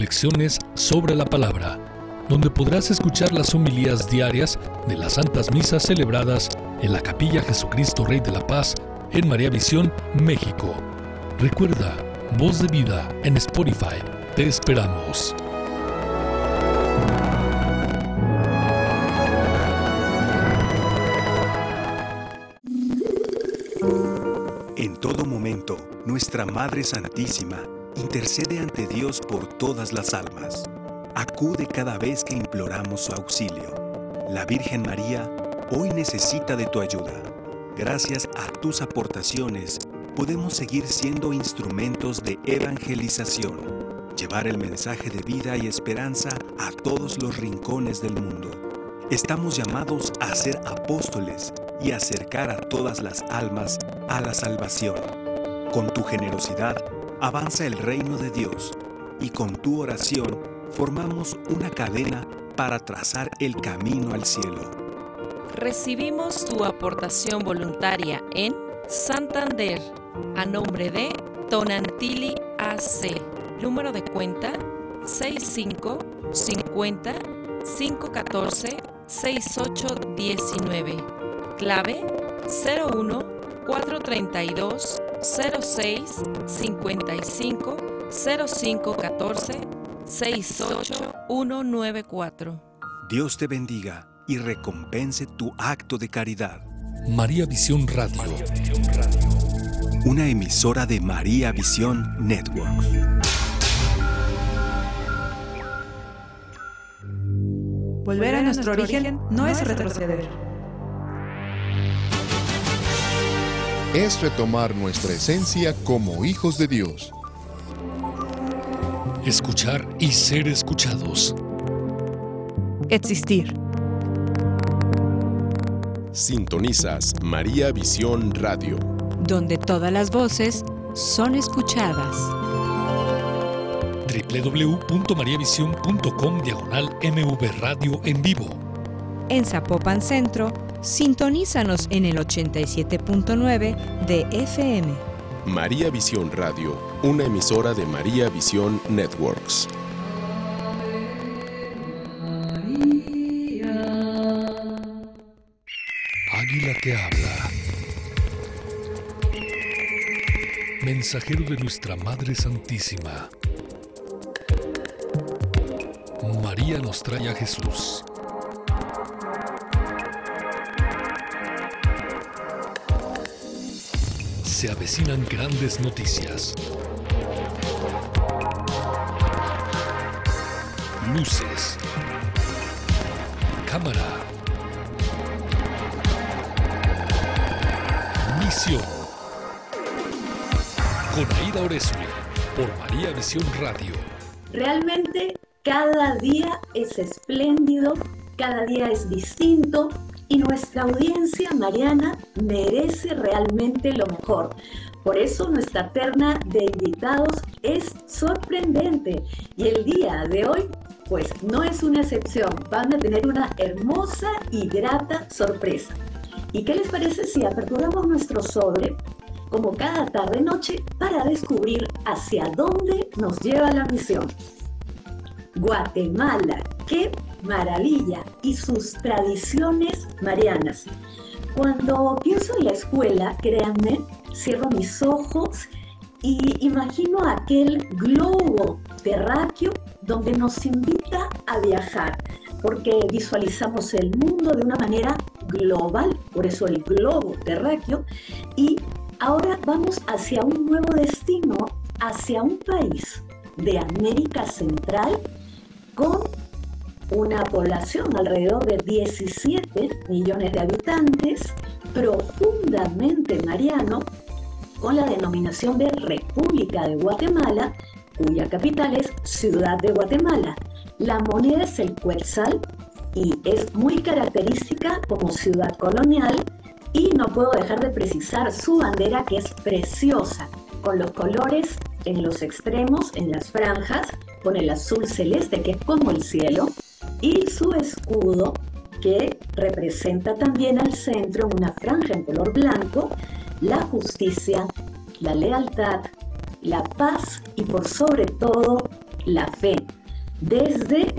reflexiones sobre la palabra, donde podrás escuchar las homilías diarias de las santas misas celebradas en la Capilla Jesucristo Rey de la Paz en María Visión, México. Recuerda, Voz de Vida en Spotify. Te esperamos. En todo momento, nuestra Madre Santísima intercede ante Dios por todas las almas. Acude cada vez que imploramos su auxilio. La Virgen María hoy necesita de tu ayuda. Gracias a tus aportaciones, podemos seguir siendo instrumentos de evangelización, llevar el mensaje de vida y esperanza a todos los rincones del mundo. Estamos llamados a ser apóstoles y acercar a todas las almas a la salvación. Con tu generosidad, avanza el reino de Dios y con tu oración formamos una cadena para trazar el camino al cielo. Recibimos tu aportación voluntaria en Santander, a nombre de Tonantili AC, número de cuenta 6550 514 6819, clave 01 432 06 55 05 14 68194. Dios te bendiga y recompense tu acto de caridad. María Visión Radio. Una emisora de María Visión Network. Volver a nuestro origen no es retroceder. Es retomar nuestra esencia como hijos de Dios. Escuchar y ser escuchados. Existir. Sintonizas María Visión Radio, donde todas las voces son escuchadas. www.mariavision.com/MV Radio en vivo. En Zapopan Centro, sintonízanos en el 87.9 de FM. María Visión Radio, una emisora de María Visión Networks. Águila que habla. Mensajero de nuestra Madre Santísima. María nos trae a Jesús. Se avecinan grandes noticias. Luces. Cámara. Misión. Con Aida Oresme, por María Visión Radio. Realmente cada día es espléndido, cada día es distinto y nuestra audiencia mariana merece realmente lo mejor. Por eso nuestra terna de invitados es sorprendente y el día de hoy pues no es una excepción. Van a tener una hermosa y grata sorpresa. ¿Y qué les parece si aperturamos nuestro sobre como cada tarde-noche para descubrir hacia dónde nos lleva la misión? Guatemala, qué maravilla, y sus tradiciones marianas. Cuando pienso en la escuela, créanme, cierro mis ojos y imagino aquel globo terráqueo donde nos invita a viajar, porque visualizamos el mundo de una manera global, por eso el globo terráqueo, y ahora vamos hacia un nuevo destino, hacia un país de América Central con una población alrededor de 17 millones de habitantes, profundamente mariano, con la denominación de República de Guatemala, cuya capital es Ciudad de Guatemala. La moneda es el quetzal y es muy característica como ciudad colonial, y no puedo dejar de precisar su bandera, que es preciosa, con los colores en los extremos, en las franjas, con el azul celeste que es como el cielo, y su escudo que representa también al centro en una franja en color blanco la justicia, la lealtad, la paz y por sobre todo la fe. desde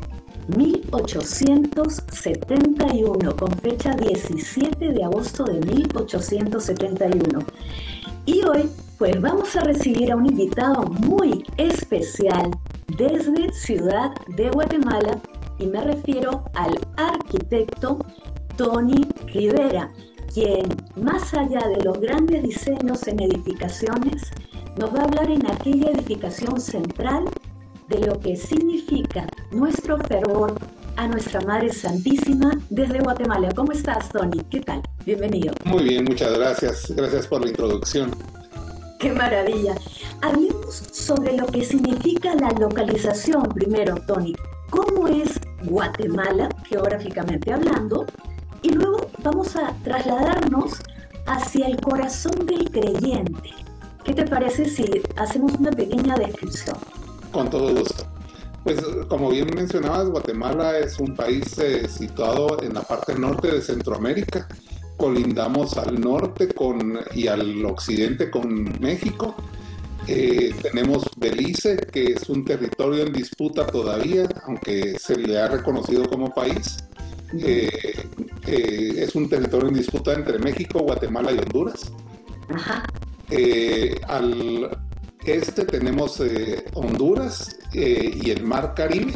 1871, con fecha 17 de agosto de 1871. Y hoy, pues vamos a recibir a un invitado muy especial desde Ciudad de Guatemala, y me refiero al arquitecto Tony Rivera, quien, más allá de los grandes diseños en edificaciones, nos va a hablar en aquella edificación central de lo que significa nuestro fervor a nuestra Madre Santísima desde Guatemala. ¿Cómo estás, Tony? ¿Qué tal? Bienvenido. Muy bien, muchas gracias. Gracias por la introducción. ¡Qué maravilla! Hablemos sobre lo que significa la localización primero, Tony. ¿Cómo es Guatemala, geográficamente hablando? Y luego vamos a trasladarnos hacia el corazón del creyente. ¿Qué te parece si hacemos una pequeña descripción? Con todo gusto. Pues como bien mencionabas, Guatemala es un país situado en la parte norte de Centroamérica. Colindamos al norte y al occidente con México. Tenemos Belice, que es un territorio en disputa todavía, aunque se le ha reconocido como país. Es un territorio en disputa entre México, Guatemala y Honduras. Ajá. Al este tenemos Honduras y el Mar Caribe.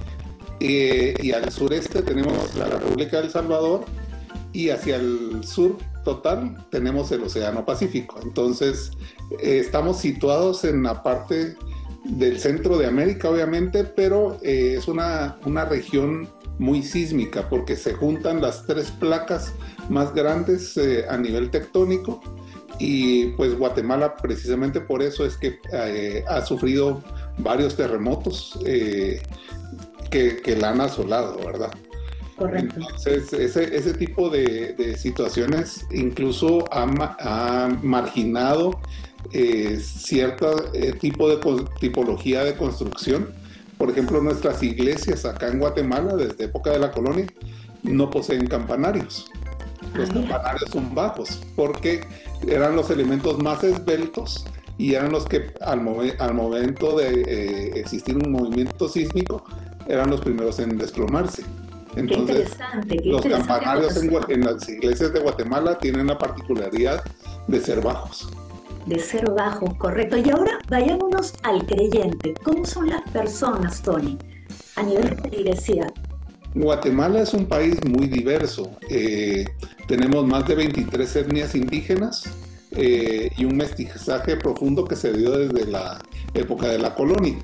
Y al sureste tenemos la República de El Salvador. Y hacia el sur total tenemos el Océano Pacífico. Entonces, estamos situados en la parte del centro de América, obviamente, pero es una región muy sísmica porque se juntan las tres placas más grandes a nivel tectónico, y pues Guatemala precisamente por eso es que ha sufrido varios terremotos que la han asolado, ¿verdad? Correcto. Entonces, ese tipo de situaciones incluso ha marginado cierto tipo de tipología de construcción. Por ejemplo, nuestras iglesias acá en Guatemala, desde época de la colonia, no poseen campanarios. Los campanarios son bajos, porque eran los elementos más esbeltos y eran los que al momento de existir un movimiento sísmico, eran los primeros en desplomarse. Entonces, los campanarios en las iglesias de Guatemala tienen la particularidad de ser bajos. De ser bajos, correcto. Y ahora vayámonos al creyente. ¿Cómo son las personas, Tony, a nivel de iglesia? Guatemala es un país muy diverso. Tenemos más de 23 etnias indígenas y un mestizaje profundo que se dio desde la época de la colonia.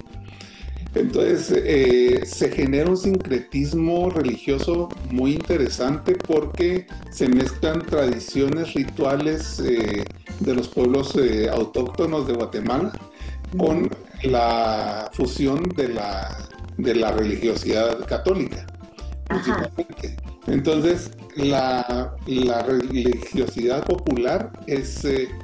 Entonces se genera un sincretismo religioso muy interesante porque se mezclan tradiciones rituales de los pueblos autóctonos de Guatemala con la fusión de la religiosidad católica, principalmente. Entonces la religiosidad popular es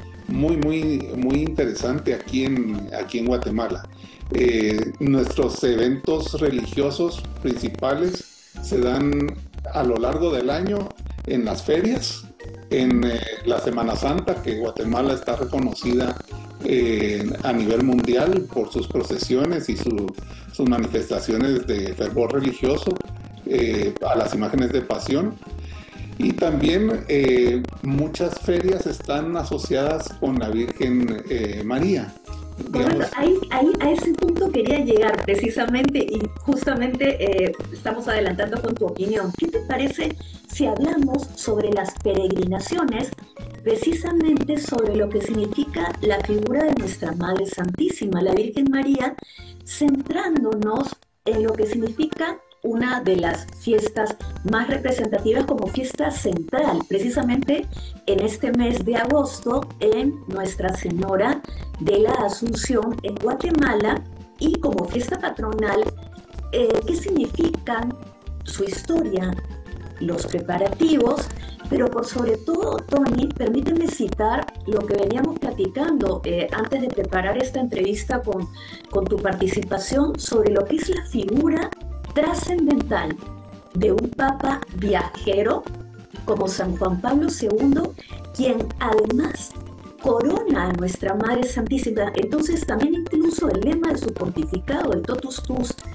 muy interesante aquí en Guatemala. Nuestros eventos religiosos principales se dan a lo largo del año en las ferias, en la Semana Santa, que Guatemala está reconocida a nivel mundial por sus procesiones y sus manifestaciones de fervor religioso a las imágenes de pasión. Y también muchas ferias están asociadas con la Virgen María. Correcto, ahí a ese punto quería llegar precisamente, y justamente estamos adelantando con tu opinión. ¿Qué te parece si hablamos sobre las peregrinaciones, precisamente sobre lo que significa la figura de nuestra Madre Santísima, la Virgen María, centrándonos en lo que significa una de las fiestas más representativas como fiesta central, precisamente en este mes de agosto, en Nuestra Señora de la Asunción en Guatemala, y como fiesta patronal, ¿qué significan su historia, los preparativos? Pero por sobre todo, Tony, permíteme citar lo que veníamos platicando antes de preparar esta entrevista con tu participación sobre lo que es la figura trascendental de un papa viajero como San Juan Pablo II, quien además corona a nuestra Madre Santísima. Entonces también incluso el lema de su pontificado, el Totus Tuus,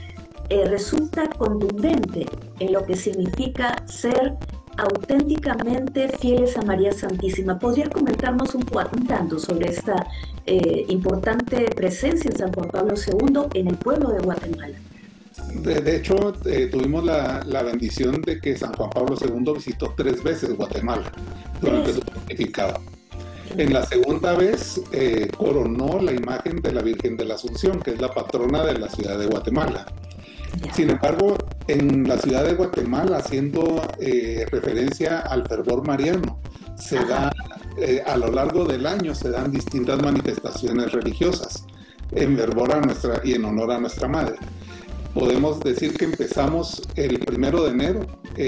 resulta contundente en lo que significa ser auténticamente fieles a María Santísima. ¿Podría comentarnos un tanto sobre esta importante presencia en San Juan Pablo II en el pueblo de Guatemala? De hecho, tuvimos la bendición de que San Juan Pablo II visitó 3 veces Guatemala durante su pontificado. En la segunda vez coronó la imagen de la Virgen de la Asunción, que es la patrona de la ciudad de Guatemala. Sin embargo, en la ciudad de Guatemala, haciendo referencia al fervor mariano, se da, a lo largo del año se dan distintas manifestaciones religiosas en fervor a nuestra y en honor a nuestra Madre. Podemos decir que empezamos el 1 de enero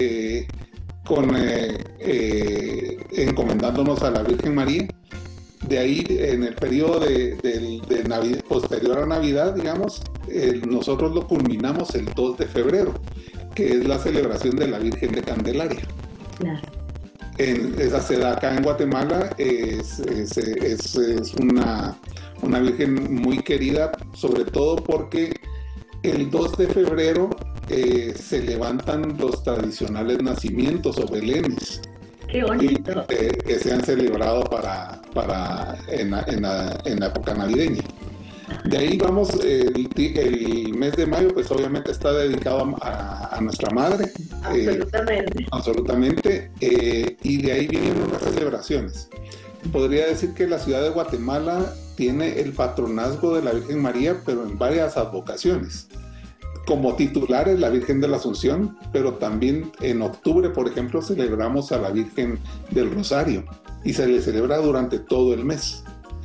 encomendándonos a la Virgen María. De ahí, en el periodo de Navidad, posterior a Navidad, digamos, nosotros lo culminamos el 2 de febrero, que es la celebración de la Virgen de Candelaria. Claro. Esa se da acá en Guatemala, es una Virgen muy querida, sobre todo porque el 2 de febrero se levantan los tradicionales nacimientos o belenes. ¡Qué bonito! Que se han celebrado en la época navideña. De ahí vamos, el mes de mayo pues obviamente está dedicado a nuestra Madre. Absolutamente. Y de ahí vienen unas celebraciones. Podría decir que la ciudad de Guatemala tiene el patronazgo de la Virgen María, pero en varias advocaciones. Como titular es la Virgen de la Asunción, pero también en octubre, por ejemplo, celebramos a la Virgen del Rosario y se le celebra durante todo el mes.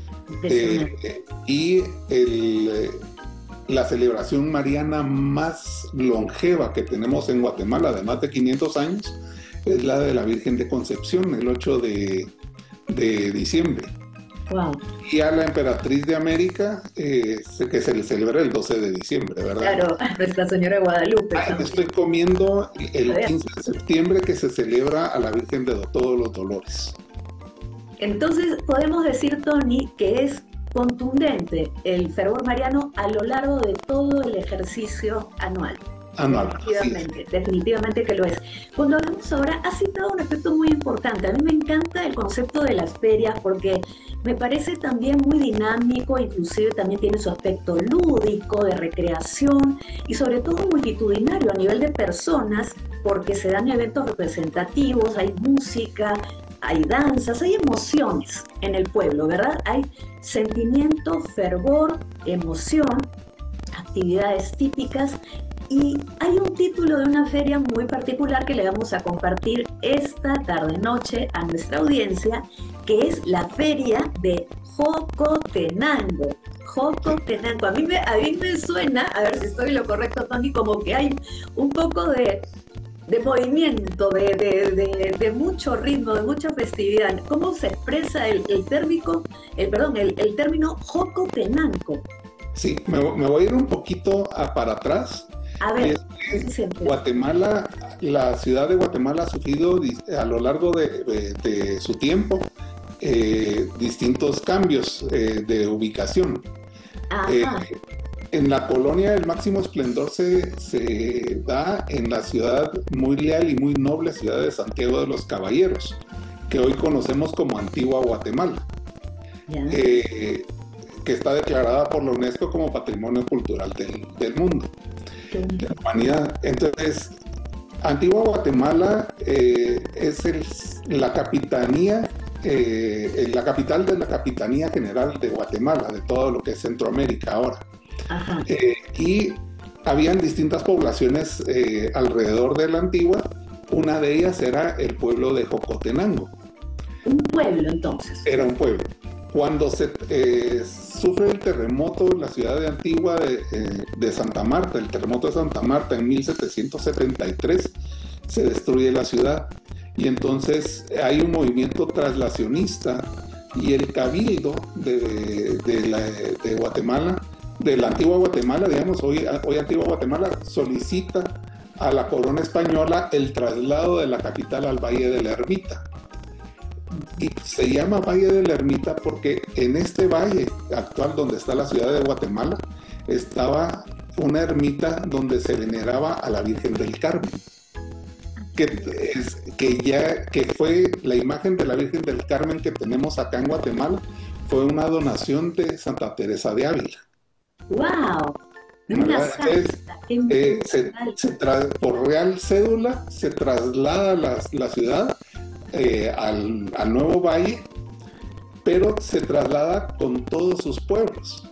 La celebración mariana más longeva que tenemos en Guatemala, de más de 500 años, es la de la Virgen de Concepción, el 8 de diciembre. Wow. Y a la Emperatriz de América, que se le celebra el 12 de diciembre, ¿verdad? Claro, Nuestra Señora de Guadalupe. Estoy comiendo el 15 de septiembre, que se celebra a la Virgen de todos los Dolores. Entonces, podemos decir, Tony, que es contundente el fervor mariano a lo largo de todo el ejercicio anual. Definitivamente que lo es. Cuando hablamos ahora, has citado un aspecto muy importante. A mí me encanta el concepto de las ferias porque me parece también muy dinámico, inclusive también tiene su aspecto lúdico, de recreación y sobre todo multitudinario a nivel de personas, porque se dan eventos representativos, hay música, hay danzas, hay emociones en el pueblo, ¿verdad? Hay sentimiento, fervor, emoción, actividades típicas. Y hay un título de una feria muy particular que le vamos a compartir esta tarde-noche a nuestra audiencia, que es la Feria de Jocotenango. Jocotenango. A mí me suena, a ver si estoy en lo correcto, Tony, como que hay un poco de movimiento, de mucho ritmo, de mucha festividad. ¿Cómo se expresa el término Jocotenango? Sí, me voy a ir un poquito para atrás. A ver, Guatemala, la ciudad de Guatemala ha sufrido a lo largo de su tiempo distintos cambios de ubicación. En la colonia el máximo esplendor se da en la ciudad muy leal y muy noble ciudad de Santiago de los Caballeros, que hoy conocemos como Antigua Guatemala, que está declarada por la UNESCO como Patrimonio Cultural del mundo, de la humanidad. Entonces, Antigua Guatemala es la capitanía, la capital de la Capitanía General de Guatemala, de todo lo que es Centroamérica ahora. Y habían distintas poblaciones alrededor de la Antigua. Una de ellas era el pueblo de Jocotenango. Un pueblo, entonces. Era un pueblo. Cuando se sufre el terremoto en la ciudad de Antigua de Santa Marta, el terremoto de Santa Marta en 1773, se destruye la ciudad. Y entonces hay un movimiento traslacionista y el cabildo de Guatemala, de la Antigua Guatemala, digamos, hoy Antigua Guatemala, solicita a la corona española el traslado de la capital al Valle de la Ermita. Y se llama Valle de la Ermita porque en este valle actual donde está la ciudad de Guatemala estaba una ermita donde se veneraba a la Virgen del Carmen, que fue la imagen de la Virgen del Carmen que tenemos acá en Guatemala, fue una donación de Santa Teresa de Ávila. ¡Wow! Por real cédula se traslada la ciudad al Nuevo Valle, pero se traslada con todos sus pueblos.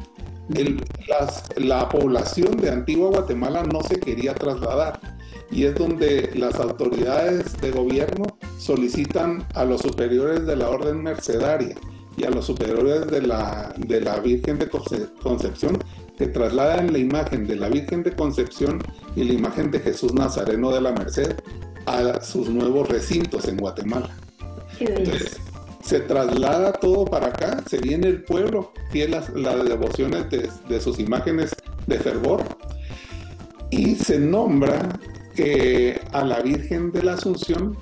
La población de Antigua Guatemala no se quería trasladar, y es donde las autoridades de gobierno solicitan a los superiores de la Orden Mercedaria y a los superiores de la Virgen de Concepción que trasladan la imagen de la Virgen de Concepción y la imagen de Jesús Nazareno de la Merced a sus nuevos recintos en Guatemala. Entonces, se traslada todo para acá, se viene el pueblo fiel a las devociones de sus imágenes de fervor, y se nombra a la Virgen de la Asunción.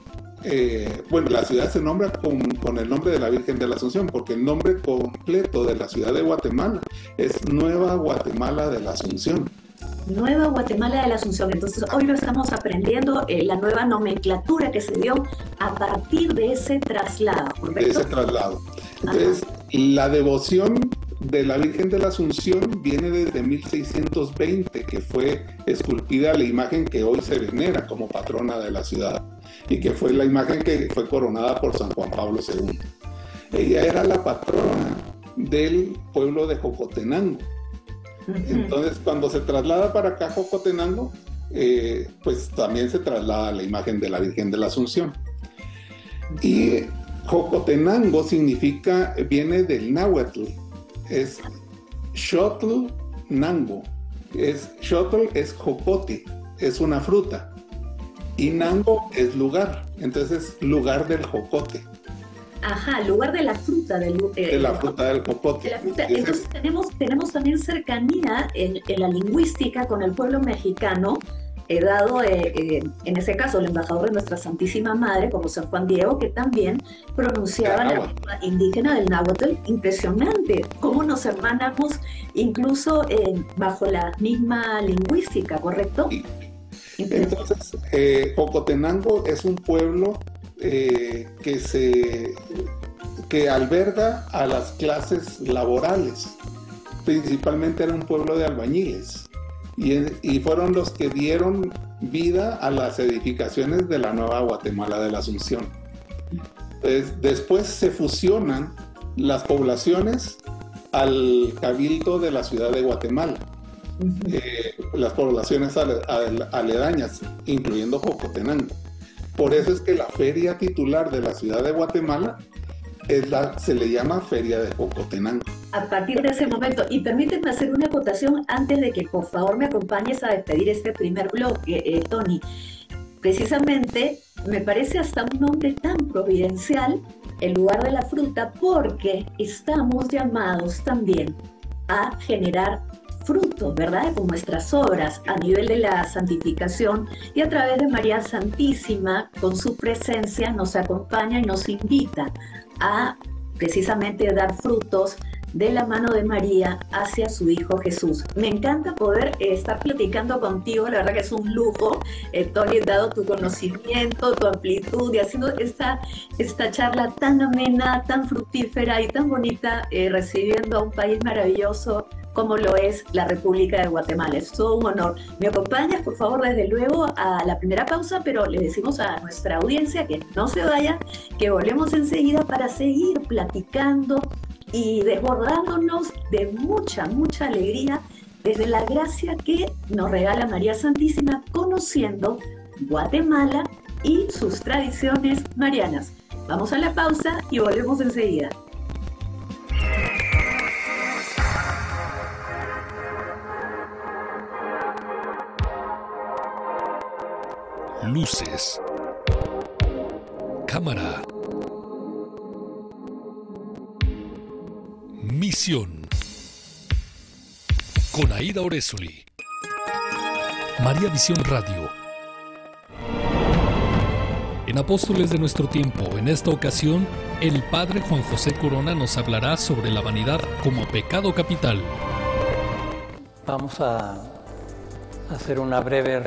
La ciudad se nombra con el nombre de la Virgen de la Asunción, porque el nombre completo de la ciudad de Guatemala es Nueva Guatemala de la Asunción. Nueva Guatemala de la Asunción. Entonces hoy lo estamos aprendiendo, la nueva nomenclatura que se dio a partir de ese traslado, ¿correcto? De ese traslado. Entonces, la devoción de la Virgen de la Asunción viene desde 1620, que fue esculpida la imagen que hoy se venera como patrona de la ciudad, y que fue la imagen que fue coronada por San Juan Pablo II. Ella era la patrona del pueblo de Jocotenango. Entonces, cuando se traslada para acá Jocotenango, pues también se traslada la imagen de la Virgen de la Asunción. Y Jocotenango viene del náhuatl, es Xotl Nango. Xotl es jocote, es una fruta, y Nango es lugar, entonces lugar del jocote. Ajá, lugar de la fruta de la fruta del jocote. Entonces tenemos también cercanía en la lingüística con el pueblo mexicano, dado en ese caso el embajador de nuestra Santísima Madre, como San Juan Diego, que también pronunciaba la lengua indígena del náhuatl. Impresionante cómo nos hermanamos incluso bajo la misma lingüística, ¿correcto? Sí. Entonces, Jocotenango es un pueblo que alberga a las clases laborales. Principalmente era un pueblo de albañiles, y fueron los que dieron vida a las edificaciones de la Nueva Guatemala de la Asunción. Entonces, después se fusionan las poblaciones al cabildo de la ciudad de Guatemala, las poblaciones aledañas, incluyendo Jocotenango. Por eso es que la feria titular de la ciudad de Guatemala se le llama Feria de Jocotenango. A partir de ese momento, y permíteme hacer una acotación antes de que por favor me acompañes a despedir este primer bloque, Tony. Precisamente me parece hasta un nombre tan providencial, el lugar de la fruta, porque estamos llamados también a generar frutos, ¿verdad? Con nuestras obras a nivel de la santificación, y a través de María Santísima, con su presencia, nos acompaña y nos invita a precisamente dar frutos de la mano de María hacia su Hijo Jesús. Me encanta poder estar platicando contigo, la verdad que es un lujo, Tony, dado tu conocimiento, tu amplitud, y haciendo esta charla tan amena, tan fructífera y tan bonita, recibiendo a un país maravilloso como lo es la República de Guatemala. Es todo un honor. ¿Me acompañas, por favor, desde luego a la primera pausa? Pero le decimos a nuestra audiencia que no se vaya, que volvemos enseguida para seguir platicando y desbordándonos de mucha, mucha alegría desde la gracia que nos regala María Santísima, conociendo Guatemala y sus tradiciones marianas. Vamos a la pausa y volvemos enseguida. Luces, cámara, misión. Con Aida Orezoli. María Visión Radio. En Apóstoles de nuestro tiempo, en esta ocasión, el Padre Juan José Corona nos hablará sobre la vanidad como pecado capital. Vamos a hacer una breve